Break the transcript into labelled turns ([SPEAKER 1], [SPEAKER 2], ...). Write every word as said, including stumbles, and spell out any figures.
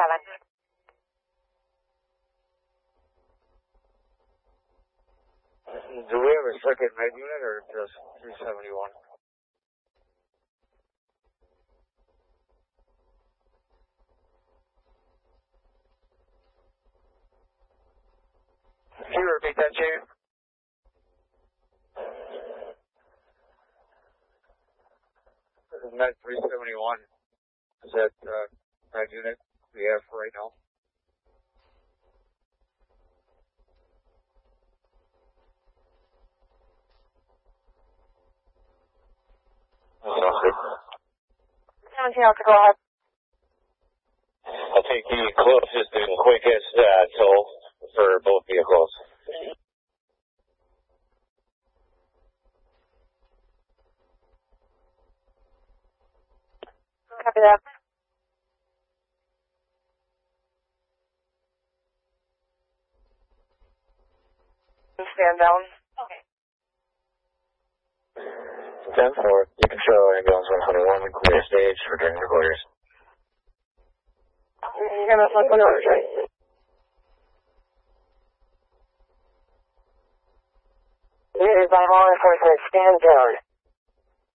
[SPEAKER 1] seven.
[SPEAKER 2] Do we have a second med unit or just three seventy-one? Can you repeat that, Chief? Med three seventy-one. Is that uh, med unit we have for right now?
[SPEAKER 1] seventeen, I'll go ahead.
[SPEAKER 3] I'll take the closest and quickest uh, toll for both vehicles.
[SPEAKER 1] Copy that. Stand down. Okay.
[SPEAKER 3] ten four, you can show ambulance one twenty-one, clear stage, return to quarters.
[SPEAKER 1] You're going to let one orders, right? Unit by law enforcement, stand down.